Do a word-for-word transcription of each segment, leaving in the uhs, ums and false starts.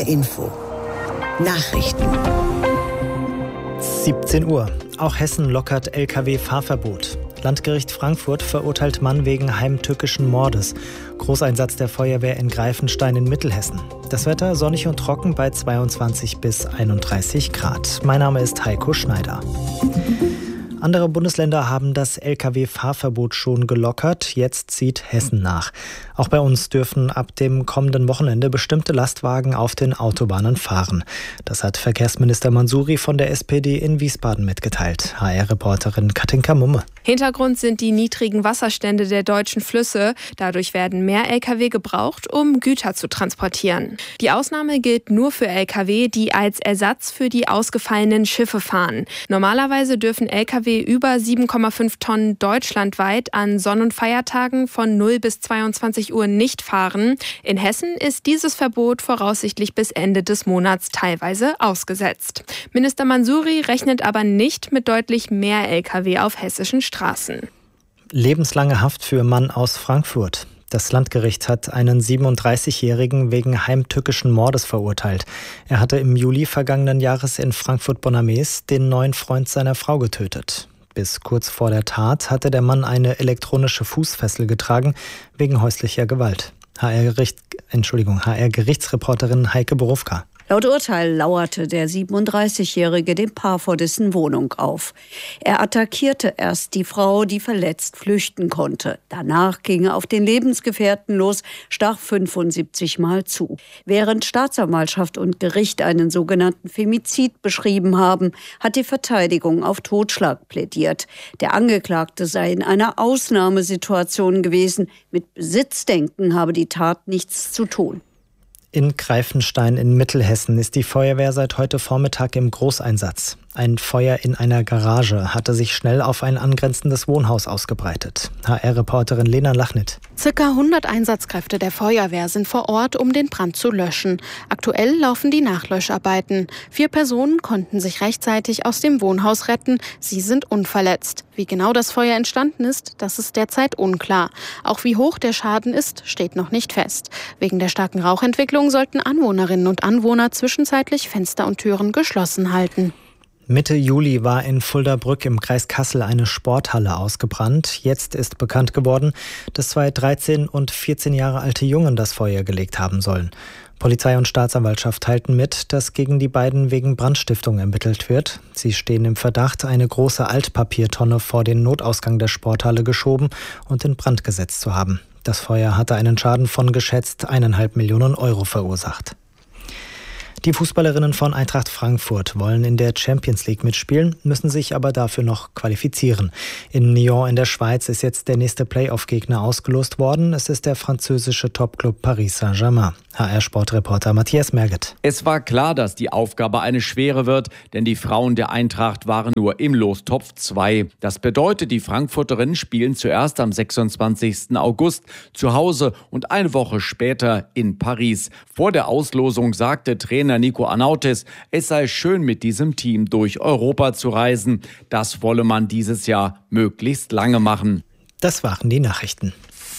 R Info. Nachrichten. siebzehn Uhr. Auch Hessen lockert L K W-Fahrverbot. Landgericht Frankfurt verurteilt Mann wegen heimtückischen Mordes. Großeinsatz der Feuerwehr in Greifenstein in Mittelhessen. Das Wetter sonnig und trocken bei zweiundzwanzig bis einunddreißig Grad. Mein Name ist Heiko Schneider. Andere Bundesländer haben das L K W-Fahrverbot schon gelockert, jetzt zieht Hessen nach. Auch bei uns dürfen ab dem kommenden Wochenende bestimmte Lastwagen auf den Autobahnen fahren. Das hat Verkehrsminister Mansouri von der S P D in Wiesbaden mitgeteilt. H R-Reporterin Katinka Mumme. Hintergrund sind die niedrigen Wasserstände der deutschen Flüsse. Dadurch werden mehr L K W gebraucht, um Güter zu transportieren. Die Ausnahme gilt nur für L K W, die als Ersatz für die ausgefallenen Schiffe fahren. Normalerweise dürfen L K W über sieben Komma fünf Tonnen deutschlandweit an Sonn- und Feiertagen von null bis zweiundzwanzig Uhr nicht fahren. In Hessen ist dieses Verbot voraussichtlich bis Ende des Monats teilweise ausgesetzt. Minister Mansouri rechnet aber nicht mit deutlich mehr L K W auf hessischen Straßen. Lebenslange Haft für Mann aus Frankfurt. Das Landgericht hat einen siebenunddreißigjährigen wegen heimtückischen Mordes verurteilt. Er hatte im Juli vergangenen Jahres in Frankfurt-Bonnames den neuen Freund seiner Frau getötet. Bis kurz vor der Tat hatte der Mann eine elektronische Fußfessel getragen wegen häuslicher Gewalt. H R-Gericht, Entschuldigung, H R-Gerichtsreporterin Heike Borowka. Laut Urteil lauerte der siebenunddreißigjährige dem Paar vor dessen Wohnung auf. Er attackierte erst die Frau, die verletzt flüchten konnte. Danach ging er auf den Lebensgefährten los, stach fünfundsiebzig Mal zu. Während Staatsanwaltschaft und Gericht einen sogenannten Femizid beschrieben haben, hat die Verteidigung auf Totschlag plädiert. Der Angeklagte sei in einer Ausnahmesituation gewesen. Mit Besitzdenken habe die Tat nichts zu tun. In Greifenstein in Mittelhessen ist die Feuerwehr seit heute Vormittag im Großeinsatz. Ein Feuer in einer Garage hatte sich schnell auf ein angrenzendes Wohnhaus ausgebreitet. H R-Reporterin Lena Lachnit. Circa hundert Einsatzkräfte der Feuerwehr sind vor Ort, um den Brand zu löschen. Aktuell laufen die Nachlöscharbeiten. Vier Personen konnten sich rechtzeitig aus dem Wohnhaus retten. Sie sind unverletzt. Wie genau das Feuer entstanden ist, das ist derzeit unklar. Auch wie hoch der Schaden ist, steht noch nicht fest. Wegen der starken Rauchentwicklung sollten Anwohnerinnen und Anwohner zwischenzeitlich Fenster und Türen geschlossen halten. Mitte Juli war in Fuldabrück im Kreis Kassel eine Sporthalle ausgebrannt. Jetzt ist bekannt geworden, dass zwei dreizehn und vierzehn Jahre alte Jungen das Feuer gelegt haben sollen. Polizei und Staatsanwaltschaft teilten mit, dass gegen die beiden wegen Brandstiftung ermittelt wird. Sie stehen im Verdacht, eine große Altpapiertonne vor den Notausgang der Sporthalle geschoben und in Brand gesetzt zu haben. Das Feuer hatte einen Schaden von geschätzt eineinhalb Millionen Euro verursacht. Die Fußballerinnen von Eintracht Frankfurt wollen in der Champions League mitspielen, müssen sich aber dafür noch qualifizieren. In Nyon in der Schweiz ist jetzt der nächste Playoff-Gegner ausgelost worden. Es ist der französische Topclub Paris Saint-Germain. H R-Sportreporter Matthias Merget. Es war klar, dass die Aufgabe eine schwere wird, denn die Frauen der Eintracht waren nur im Lostopf zwei. Das bedeutet, die Frankfurterinnen spielen zuerst am sechsundzwanzigsten August zu Hause und eine Woche später in Paris. Vor der Auslosung sagte Trainer Nico Anautis, es sei schön, mit diesem Team durch Europa zu reisen. Das wolle man dieses Jahr möglichst lange machen. Das waren die Nachrichten.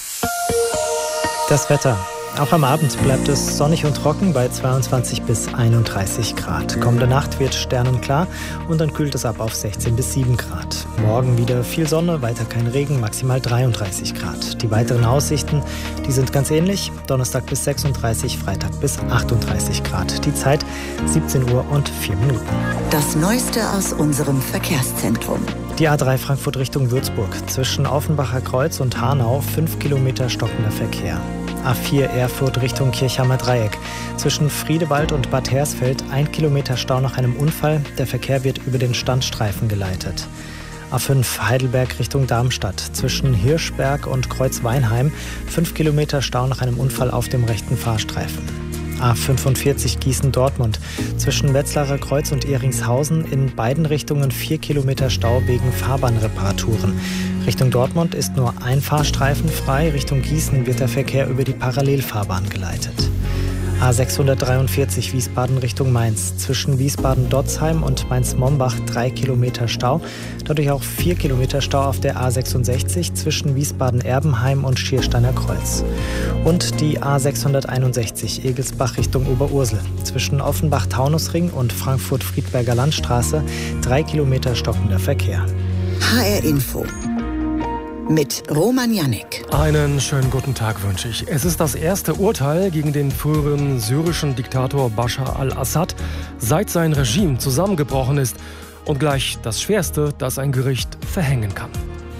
Das Wetter. Auch am Abend bleibt es sonnig und trocken bei zweiundzwanzig bis einunddreißig Grad. Kommende Nacht wird sternenklar und dann kühlt es ab auf sechzehn bis sieben Grad. Morgen wieder viel Sonne, weiter kein Regen, maximal dreiunddreißig Grad. Die weiteren Aussichten, die sind ganz ähnlich. Donnerstag bis sechsunddreißig, Freitag bis achtunddreißig Grad. Die Zeit siebzehn Uhr und vier Minuten. Das Neueste aus unserem Verkehrszentrum. Die A drei Frankfurt Richtung Würzburg. Zwischen Offenbacher Kreuz und Hanau fünf Kilometer stockender Verkehr. A vier Erfurt Richtung Kirchheimer Dreieck. Zwischen Friedewald und Bad Hersfeld ein Kilometer Stau nach einem Unfall. Der Verkehr wird über den Standstreifen geleitet. A fünf Heidelberg Richtung Darmstadt. Zwischen Hirschberg und Kreuzweinheim fünf Kilometer Stau nach einem Unfall auf dem rechten Fahrstreifen. A fünfundvierzig Gießen-Dortmund. Zwischen Wetzlarer Kreuz und Ehringshausen in beiden Richtungen vier Kilometer Stau wegen Fahrbahnreparaturen. Richtung Dortmund ist nur ein Fahrstreifen frei. Richtung Gießen wird der Verkehr über die Parallelfahrbahn geleitet. A sechshundertdreiundvierzig Wiesbaden Richtung Mainz. Zwischen Wiesbaden-Dotzheim und Mainz-Mombach drei Kilometer Stau. Dadurch auch vier Kilometer Stau auf der A sechsundsechzig zwischen Wiesbaden-Erbenheim und Schiersteiner Kreuz. Und die A sechshunderteinundsechzig Egelsbach Richtung Oberursel. Zwischen Offenbach-Taunusring und Frankfurt-Friedberger Landstraße drei Kilometer stockender Verkehr. H R Info mit Roman Jannik. Einen schönen guten Tag wünsche ich. Es ist das erste Urteil gegen den früheren syrischen Diktator Bashar al-Assad, seit sein Regime zusammengebrochen ist. Und gleich das Schwerste, das ein Gericht verhängen kann.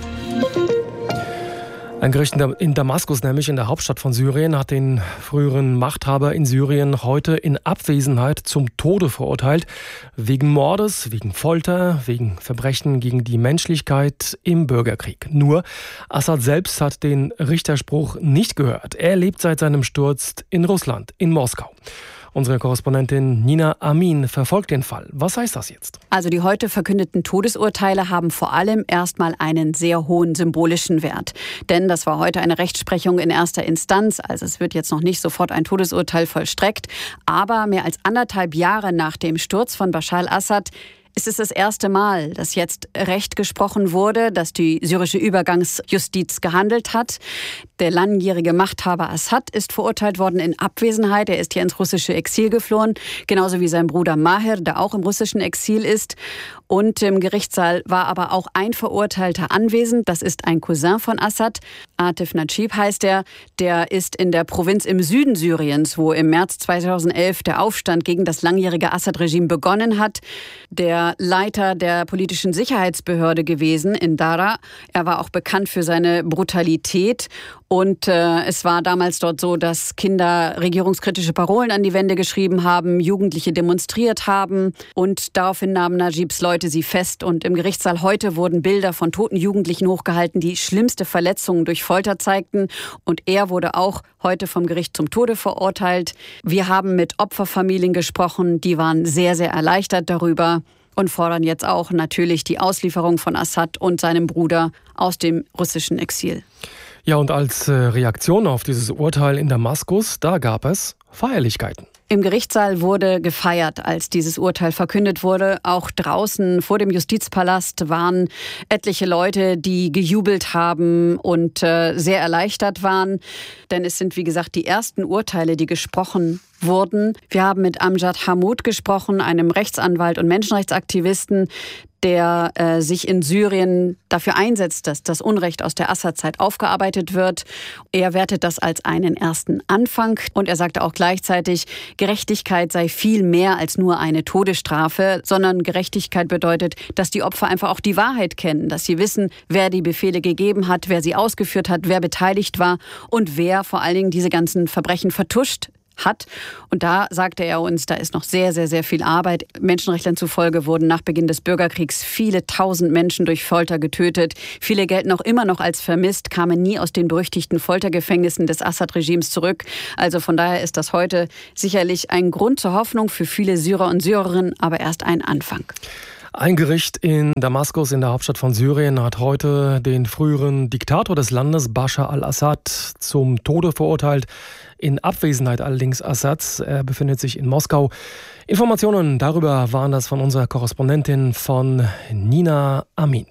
Ein Gericht in Damaskus, nämlich in der Hauptstadt von Syrien, hat den früheren Machthaber in Syrien heute in Abwesenheit zum Tode verurteilt. Wegen Mordes, wegen Folter, wegen Verbrechen gegen die Menschlichkeit im Bürgerkrieg. Nur Assad selbst hat den Richterspruch nicht gehört. Er lebt seit seinem Sturz in Russland, in Moskau. Unsere Korrespondentin Nina Amin verfolgt den Fall. Was heißt das jetzt? Also die heute verkündeten Todesurteile haben vor allem erstmal einen sehr hohen symbolischen Wert. Denn das war heute eine Rechtsprechung in erster Instanz. Also es wird jetzt noch nicht sofort ein Todesurteil vollstreckt. Aber mehr als anderthalb Jahre nach dem Sturz von Bashar al-Assad ist es das erste Mal, dass jetzt Recht gesprochen wurde, dass die syrische Übergangsjustiz gehandelt hat. Der langjährige Machthaber Assad ist verurteilt worden in Abwesenheit. Er ist hier ins russische Exil geflohen, genauso wie sein Bruder Maher, der auch im russischen Exil ist. Und im Gerichtssaal war aber auch ein Verurteilter anwesend. Das ist ein Cousin von Assad. Atif Najib heißt er. Der ist in der Provinz im Süden Syriens, wo im März zweitausendelf der Aufstand gegen das langjährige Assad-Regime begonnen hat. Der Leiter der politischen Sicherheitsbehörde gewesen in Dara. Er war auch bekannt für seine Brutalität. Und äh, es war damals dort so, dass Kinder regierungskritische Parolen an die Wände geschrieben haben, Jugendliche demonstriert haben. Und daraufhin nahmen Najibs Leute sie fest. Und im Gerichtssaal heute wurden Bilder von toten Jugendlichen hochgehalten, die schlimmste Verletzungen durch Folter zeigten. Und er wurde auch heute vom Gericht zum Tode verurteilt. Wir haben mit Opferfamilien gesprochen, die waren sehr, sehr erleichtert darüber. Und fordern jetzt auch natürlich die Auslieferung von Assad und seinem Bruder aus dem russischen Exil. Ja, und als Reaktion auf dieses Urteil in Damaskus, da gab es Feierlichkeiten. Im Gerichtssaal wurde gefeiert, als dieses Urteil verkündet wurde. Auch draußen vor dem Justizpalast waren etliche Leute, die gejubelt haben und äh, sehr erleichtert waren. Denn es sind, wie gesagt, die ersten Urteile, die gesprochen wurden. Wir haben mit Amjad Hammoud gesprochen, einem Rechtsanwalt und Menschenrechtsaktivisten, der äh, sich in Syrien dafür einsetzt, dass das Unrecht aus der Assad-Zeit aufgearbeitet wird. Er wertet das als einen ersten Anfang und er sagte auch gleichzeitig, Gerechtigkeit sei viel mehr als nur eine Todesstrafe, sondern Gerechtigkeit bedeutet, dass die Opfer einfach auch die Wahrheit kennen, dass sie wissen, wer die Befehle gegeben hat, wer sie ausgeführt hat, wer beteiligt war und wer vor allen Dingen diese ganzen Verbrechen vertuscht hat. Und da sagte er uns, da ist noch sehr, sehr, sehr viel Arbeit. Menschenrechtlern zufolge wurden nach Beginn des Bürgerkriegs viele tausend Menschen durch Folter getötet. Viele gelten auch immer noch als vermisst, kamen nie aus den berüchtigten Foltergefängnissen des Assad-Regimes zurück. Also von daher ist das heute sicherlich ein Grund zur Hoffnung für viele Syrer und Syrerinnen, aber erst ein Anfang. Ein Gericht in Damaskus, in der Hauptstadt von Syrien, hat heute den früheren Diktator des Landes, Bashar al-Assad, zum Tode verurteilt. In Abwesenheit allerdings Assads. Er befindet sich in Moskau. Informationen darüber waren das von unserer Korrespondentin von Nina Amin.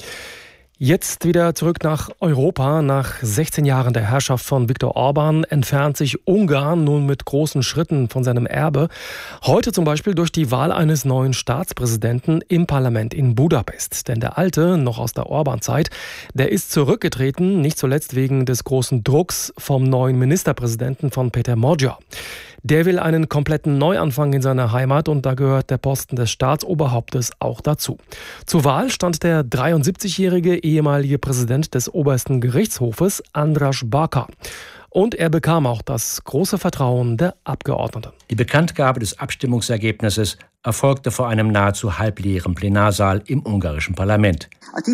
Jetzt wieder zurück nach Europa. Nach sechzehn Jahren der Herrschaft von Viktor Orban entfernt sich Ungarn nun mit großen Schritten von seinem Erbe. Heute zum Beispiel durch die Wahl eines neuen Staatspräsidenten im Parlament in Budapest. Denn der alte, noch aus der Orban-Zeit, der ist zurückgetreten, nicht zuletzt wegen des großen Drucks vom neuen Ministerpräsidenten von Peter Magyar. Der will einen kompletten Neuanfang in seiner Heimat und da gehört der Posten des Staatsoberhauptes auch dazu. Zur Wahl stand der dreiundsiebzigjährige ehemalige Präsident des obersten Gerichtshofes, Andras Baka. Und er bekam auch das große Vertrauen der Abgeordneten. Die Bekanntgabe des Abstimmungsergebnisses erfolgte vor einem nahezu halbleeren Plenarsaal im ungarischen Parlament.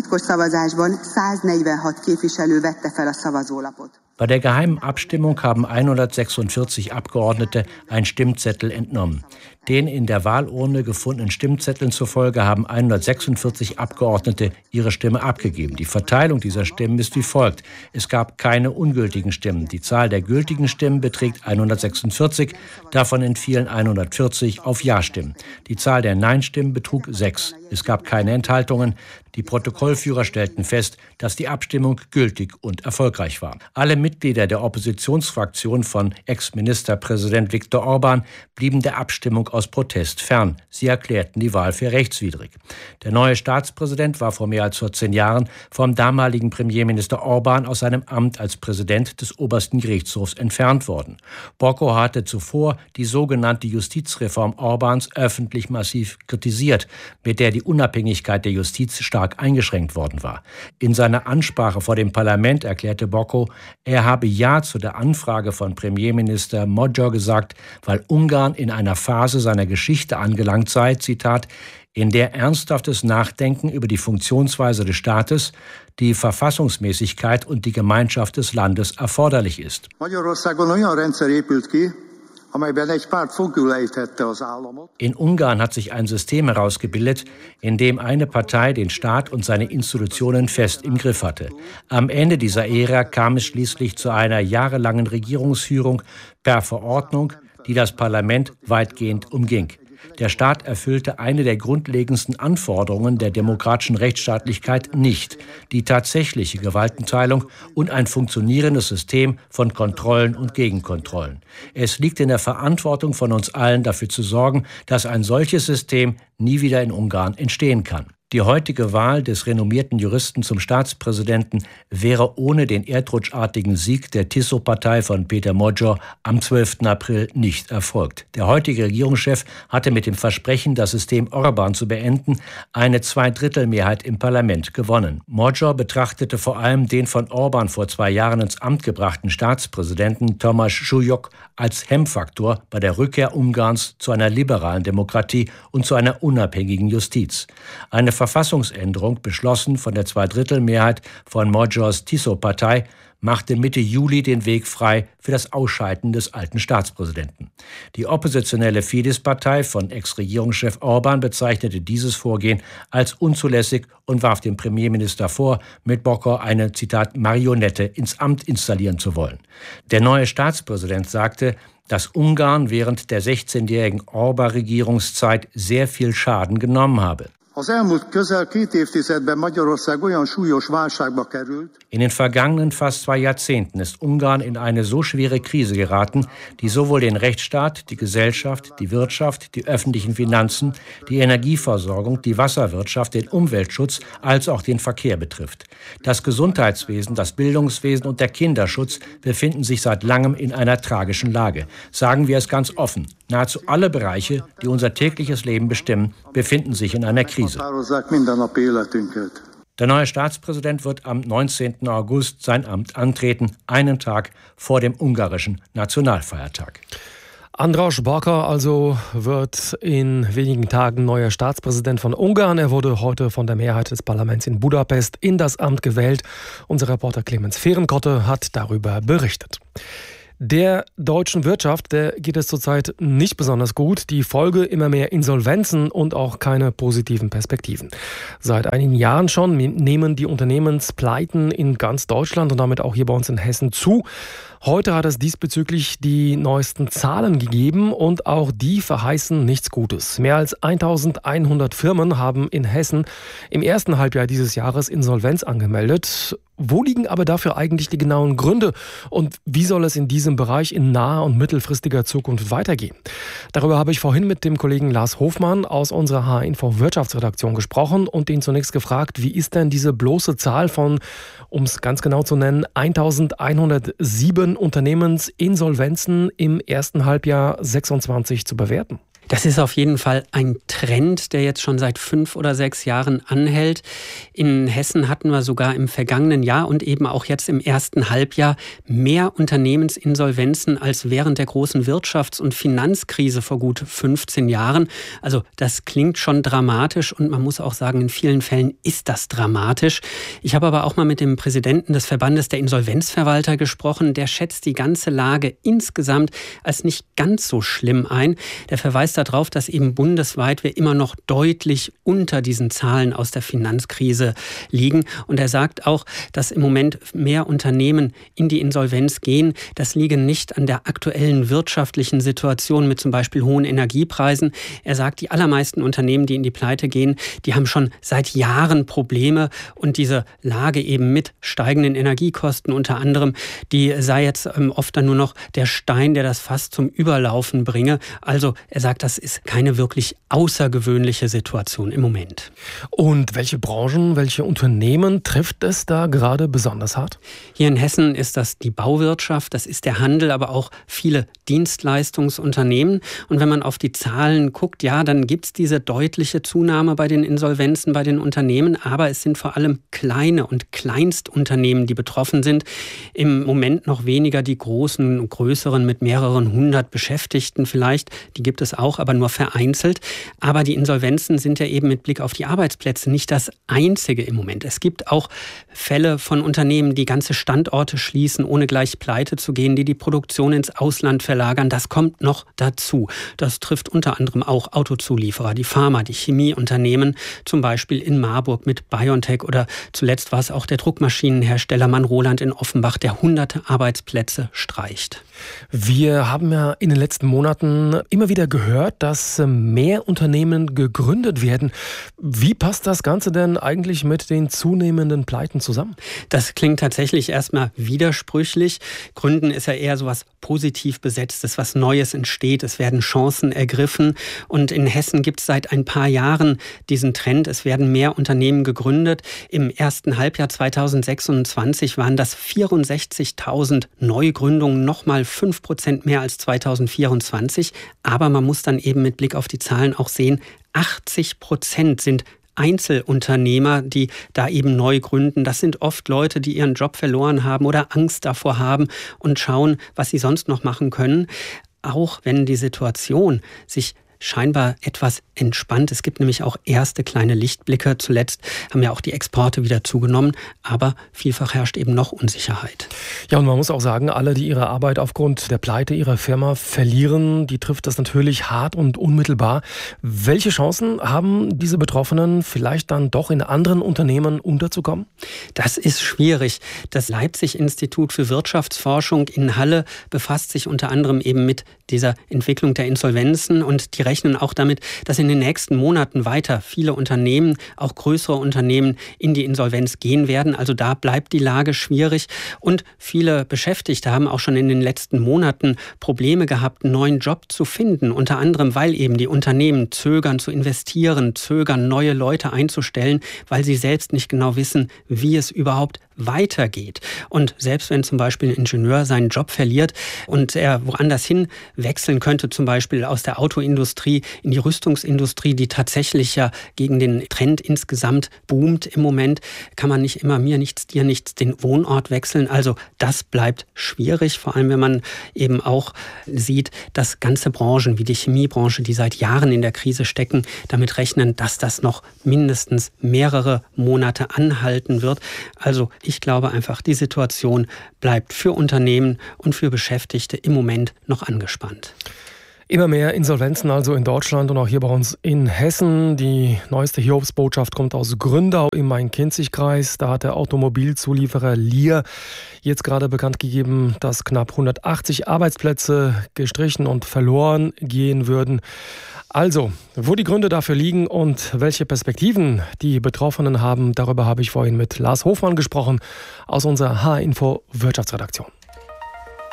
Bei der geheimen Abstimmung haben hundertsechsundvierzig Abgeordnete einen Stimmzettel entnommen. Den in der Wahlurne gefundenen Stimmzetteln zufolge haben hundertsechsundvierzig Abgeordnete ihre Stimme abgegeben. Die Verteilung dieser Stimmen ist wie folgt. Es gab keine ungültigen Stimmen. Die Zahl der gültigen Stimmen beträgt hundertsechsundvierzig, davon entfielen hundertvierzig auf Ja-Stimmen. Die Zahl der Nein-Stimmen betrug sechs. Es gab keine Enthaltungen. Die Protokollführer stellten fest, dass die Abstimmung gültig und erfolgreich war. Alle Mitglieder der Oppositionsfraktion von Ex-Ministerpräsident Viktor Orban blieben der Abstimmung aus Protest fern. Sie erklärten die Wahl für rechtswidrig. Der neue Staatspräsident war vor mehr als vierzehn Jahren vom damaligen Premierminister Orban aus seinem Amt als Präsident des obersten Gerichtshofs entfernt worden. Boko hatte zuvor die sogenannte Justizreform Orbans öffentlich massiv kritisiert, mit der die Unabhängigkeit der Justiz stark eingeschränkt worden war. In seiner Ansprache vor dem Parlament erklärte Boko, er habe Ja zu der Anfrage von Premierminister Magyar gesagt, weil Ungarn in einer Phase seiner Geschichte angelangt sei, Zitat, in der ernsthaftes Nachdenken über die Funktionsweise des Staates, die Verfassungsmäßigkeit und die Gemeinschaft des Landes erforderlich ist. In Ungarn hat sich ein System herausgebildet, in dem eine Partei den Staat und seine Institutionen fest im Griff hatte. Am Ende dieser Ära kam es schließlich zu einer jahrelangen Regierungsführung per Verordnung, die das Parlament weitgehend umging. Der Staat erfüllte eine der grundlegendsten Anforderungen der demokratischen Rechtsstaatlichkeit nicht, die tatsächliche Gewaltenteilung und ein funktionierendes System von Kontrollen und Gegenkontrollen. Es liegt in der Verantwortung von uns allen, dafür zu sorgen, dass ein solches System nie wieder in Ungarn entstehen kann. Die heutige Wahl des renommierten Juristen zum Staatspräsidenten wäre ohne den erdrutschartigen Sieg der Tiso-Partei von Peter Magyar am zwölften April nicht erfolgt. Der heutige Regierungschef hatte mit dem Versprechen, das System Orban zu beenden, eine Zweidrittelmehrheit im Parlament gewonnen. Magyar betrachtete vor allem den von Orban vor zwei Jahren ins Amt gebrachten Staatspräsidenten Tamás Súlyog als Hemmfaktor bei der Rückkehr Ungarns zu einer liberalen Demokratie und zu einer unabhängigen Justiz. Eine Verfassungsänderung, beschlossen von der Zweidrittelmehrheit von Magyars Tiso-Partei, machte Mitte Juli den Weg frei für das Ausscheiden des alten Staatspräsidenten. Die oppositionelle Fidesz-Partei von Ex-Regierungschef Orban bezeichnete dieses Vorgehen als unzulässig und warf dem Premierminister vor, mit Boko eine, Zitat, Marionette ins Amt installieren zu wollen. Der neue Staatspräsident sagte, dass Ungarn während der sechzehnjährigen Orban-Regierungszeit sehr viel Schaden genommen habe. In den vergangenen fast zwei Jahrzehnten ist Ungarn in eine so schwere Krise geraten, die sowohl den Rechtsstaat, die Gesellschaft, die Wirtschaft, die öffentlichen Finanzen, die Energieversorgung, die Wasserwirtschaft, den Umweltschutz als auch den Verkehr betrifft. Das Gesundheitswesen, das Bildungswesen und der Kinderschutz befinden sich seit langem in einer tragischen Lage. Sagen wir es ganz offen, nahezu alle Bereiche, die unser tägliches Leben bestimmen, befinden sich in einer Krise. Der neue Staatspräsident wird am neunzehnten August sein Amt antreten, einen Tag vor dem ungarischen Nationalfeiertag. András Baka also wird in wenigen Tagen neuer Staatspräsident von Ungarn. Er wurde heute von der Mehrheit des Parlaments in Budapest in das Amt gewählt. Unser Reporter Clemens Fehrenkotte hat darüber berichtet. Der deutschen Wirtschaft, der geht es zurzeit nicht besonders gut. Die Folge immer mehr Insolvenzen und auch keine positiven Perspektiven. Seit einigen Jahren schon nehmen die Unternehmenspleiten in ganz Deutschland und damit auch hier bei uns in Hessen zu. Heute hat es diesbezüglich die neuesten Zahlen gegeben und auch die verheißen nichts Gutes. Mehr als eintausendeinhundert Firmen haben in Hessen im ersten Halbjahr dieses Jahres Insolvenz angemeldet. Wo liegen aber dafür eigentlich die genauen Gründe und wie soll es in diesem Bereich in naher und mittelfristiger Zukunft weitergehen? Darüber habe ich vorhin mit dem Kollegen Lars Hofmann aus unserer H R-Info Wirtschaftsredaktion gesprochen und ihn zunächst gefragt, wie ist denn diese bloße Zahl von, um es ganz genau zu nennen, eintausendeinhundertsieben Unternehmensinsolvenzen im ersten Halbjahr sechsundzwanzig zu bewerten? Das ist auf jeden Fall ein Trend, der jetzt schon seit fünf oder sechs Jahren anhält. In Hessen hatten wir sogar im vergangenen Jahr und eben auch jetzt im ersten Halbjahr mehr Unternehmensinsolvenzen als während der großen Wirtschafts- und Finanzkrise vor gut fünfzehn Jahren. Also das klingt schon dramatisch und man muss auch sagen, in vielen Fällen ist das dramatisch. Ich habe aber auch mal mit dem Präsidenten des Verbandes der Insolvenzverwalter gesprochen. Der schätzt die ganze Lage insgesamt als nicht ganz so schlimm ein. Der verweist darauf, dass eben bundesweit wir immer noch deutlich unter diesen Zahlen aus der Finanzkrise liegen. Und er sagt auch, dass im Moment mehr Unternehmen in die Insolvenz gehen. Das liege nicht an der aktuellen wirtschaftlichen Situation mit zum Beispiel hohen Energiepreisen. Er sagt, die allermeisten Unternehmen, die in die Pleite gehen, die haben schon seit Jahren Probleme. Und diese Lage eben mit steigenden Energiekosten unter anderem, die sei jetzt ähm, oft dann nur noch der Stein, der das Fass zum Überlaufen bringe. Also er sagt, das ist keine wirklich außergewöhnliche Situation im Moment. Und welche Branchen, welche Unternehmen trifft es da gerade besonders hart? Hier in Hessen ist das die Bauwirtschaft, das ist der Handel, aber auch viele Dienstleistungsunternehmen. Und wenn man auf die Zahlen guckt, ja, dann gibt es diese deutliche Zunahme bei den Insolvenzen, bei den Unternehmen. Aber es sind vor allem kleine und Kleinstunternehmen, die betroffen sind. Im Moment noch weniger die großen, größeren mit mehreren hundert Beschäftigten vielleicht. Die gibt es auch, aber nur vereinzelt. Aber die Insolvenzen sind ja eben mit Blick auf die Arbeitsplätze nicht das einzige im Moment. Es gibt auch Fälle von Unternehmen, die ganze Standorte schließen, ohne gleich pleite zu gehen, die die Produktion ins Ausland verlagern. Das kommt noch dazu. Das trifft unter anderem auch Autozulieferer, die Pharma, die Chemieunternehmen, zum Beispiel in Marburg mit BioNTech oder zuletzt war es auch der Druckmaschinenhersteller Manroland in Offenbach, der hunderte Arbeitsplätze streicht. Wir haben ja in den letzten Monaten immer wieder gehört, dass mehr Unternehmen gegründet werden. Wie passt das Ganze denn eigentlich mit den zunehmenden Pleiten zusammen? Das klingt tatsächlich erstmal widersprüchlich. Gründen ist ja eher so was positiv Besetztes, was Neues entsteht. Es werden Chancen ergriffen. Und in Hessen gibt es seit ein paar Jahren diesen Trend. Es werden mehr Unternehmen gegründet. Im ersten Halbjahr zweitausendsechsundzwanzig waren das vierundsechzigtausend Neugründungen, nochmal fünf Prozent mehr als zweitausendvierundzwanzig. Aber man muss dann eben mit Blick auf die Zahlen auch sehen, achtzig Prozent sind Einzelunternehmer, die da eben neu gründen. Das sind oft Leute, die ihren Job verloren haben oder Angst davor haben und schauen, was sie sonst noch machen können. Auch wenn die Situation sich scheinbar etwas entspannt. Es gibt nämlich auch erste kleine Lichtblicke. Zuletzt haben ja auch die Exporte wieder zugenommen, aber vielfach herrscht eben noch Unsicherheit. Ja, und man muss auch sagen, alle, die ihre Arbeit aufgrund der Pleite ihrer Firma verlieren, die trifft das natürlich hart und unmittelbar. Welche Chancen haben diese Betroffenen, vielleicht dann doch in anderen Unternehmen unterzukommen? Das ist schwierig. Das Leipzig-Institut für Wirtschaftsforschung in Halle befasst sich unter anderem eben mit dieser Entwicklung der Insolvenzen und die rechnen auch damit, dass in den nächsten Monaten weiter viele Unternehmen, auch größere Unternehmen, in die Insolvenz gehen werden. Also da bleibt die Lage schwierig. Und viele Beschäftigte haben auch schon in den letzten Monaten Probleme gehabt, einen neuen Job zu finden. Unter anderem, weil eben die Unternehmen zögern zu investieren, zögern, neue Leute einzustellen, weil sie selbst nicht genau wissen, wie es überhaupt weitergeht. Und selbst wenn zum Beispiel ein Ingenieur seinen Job verliert und er woanders hin wechseln könnte, zum Beispiel aus der Autoindustrie in die Rüstungsindustrie, die tatsächlich ja gegen den Trend insgesamt boomt im Moment, kann man nicht immer mir nichts, dir nichts den Wohnort wechseln. Also das bleibt schwierig, vor allem wenn man eben auch sieht, dass ganze Branchen wie die Chemiebranche, die seit Jahren in der Krise stecken, damit rechnen, dass das noch mindestens mehrere Monate anhalten wird. Also ich glaube einfach, die Situation bleibt für Unternehmen und für Beschäftigte im Moment noch angespannt. Immer mehr Insolvenzen also in Deutschland und auch hier bei uns in Hessen. Die neueste Hiobsbotschaft kommt aus Gründau im Main-Kinzig-Kreis. Da hat der Automobilzulieferer Lear jetzt gerade bekannt gegeben, dass knapp hundertachtzig Arbeitsplätze gestrichen und verloren gehen würden. Also, wo die Gründe dafür liegen und welche Perspektiven die Betroffenen haben, darüber habe ich vorhin mit Lars Hofmann gesprochen aus unserer H-Info Wirtschaftsredaktion.